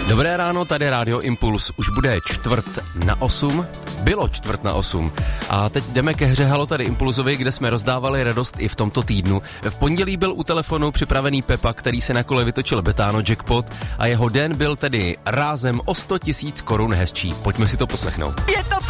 Dobré ráno, tady Rádio Impuls. Už bude 7:45. Bylo 7:45. A teď jdeme ke hře Halo tady Impulzovi, kde jsme rozdávali radost i v tomto týdnu. V pondělí byl u telefonu připravený Pepa, který se na kole vytočil Betano jackpot a jeho den byl tedy rázem o 100 000 korun hezčí. Pojďme si to poslechnout. Je to